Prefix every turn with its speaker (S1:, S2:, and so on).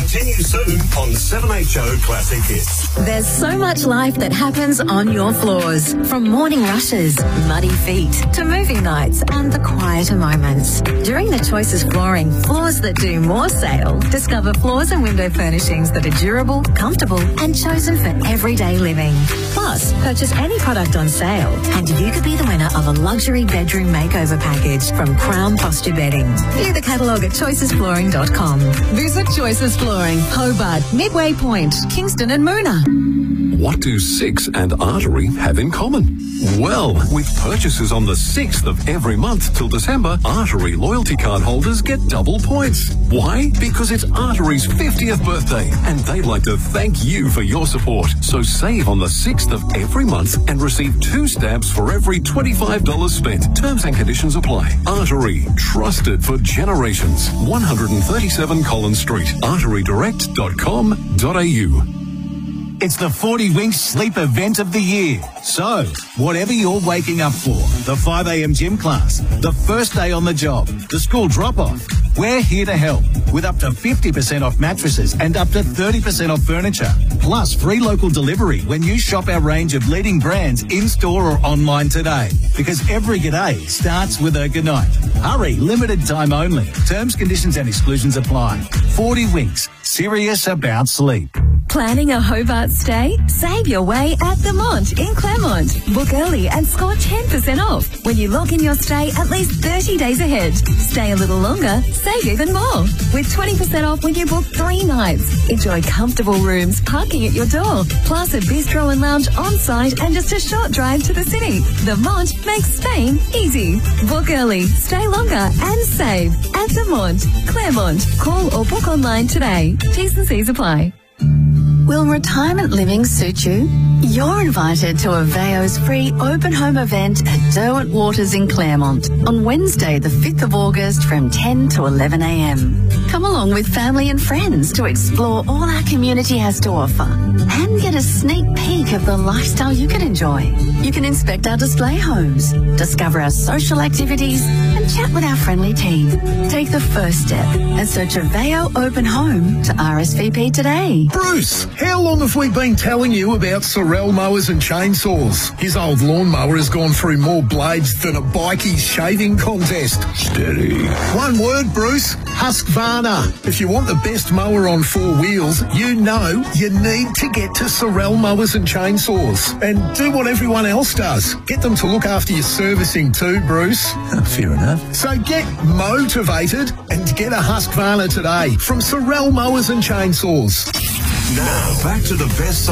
S1: Continue soon on 7HO Classic Hits.
S2: There's so much life that happens on your floors. From morning rushes, muddy feet, to movie nights and the quieter moments. During the Choices Flooring Floors That Do More sale, discover floors and window furnishings that are durable, comfortable and chosen for everyday living. Plus, purchase any product on sale and you could be the winner of a luxury bedroom makeover package from Crown Posture Bedding. View the catalogue at choicesflooring.com.
S3: Visit Choices Flooring, Hobart, Midway Point, Kingston and Moona.
S4: What do Six and Artery have in common? Well, with purchases on the 6th of every month till December, Artery loyalty card holders get double points. Why? Because it's Artery's 50th birthday and they'd like to thank you for your support. So save on the 6th of every month and receive 2 stamps for every $25 spent. Terms and conditions apply. Artery, trusted for generations. 137 Collins Street, arterydirect.com.au.
S5: It's the 40 Winks Sleep event of the year. So, whatever you're waking up for, the 5 a.m. gym class, the first day on the job, the school drop-off, we're here to help with up to 50% off mattresses and up to 30% off furniture. Plus free local delivery when you shop our range of leading brands in-store or online today. Because every g'day starts with a goodnight. Hurry, limited time only. Terms, conditions and exclusions apply. 40 Winks, serious about sleep.
S2: Planning a Hobart stay? Save your way at The Mont in Claremont. Book early and score 10% off when you lock in your stay at least 30 days ahead. Stay a little longer, save even more. With 20% off when you book 3 nights. Enjoy comfortable rooms, parking at your door, plus a bistro and lounge on site and just a short drive to the city. The Mont makes staying easy. Book early, stay longer and save at The Mont, Claremont. Call or book online today. T's and C's apply.
S6: Will retirement living suit you? You're invited to Aveo's free open home event at Derwent Waters in Claremont on Wednesday, the 5th of August from 10 to 11 a.m. Come along with family and friends to explore all our community has to offer and get a sneak peek of the lifestyle you can enjoy. You can inspect our display homes, discover our social activities and chat with our friendly team. Take the first step and search Aveo Open Home to RSVP today.
S7: Bruce, how long have we been telling you about Sorel mowers and chainsaws? His old lawnmower has gone through more blades than a bikie's shaving contest.
S4: Steady.
S7: One word, Bruce, Husqvarna. If you want the best mower on 4 wheels, you know you need to get to Sorel mowers and chainsaws. And do what everyone else does. Get them to look after your servicing too, Bruce.
S5: Fair enough.
S7: So get motivated and get a Husqvarna today from Sorel mowers and chainsaws.
S1: Now, back to the best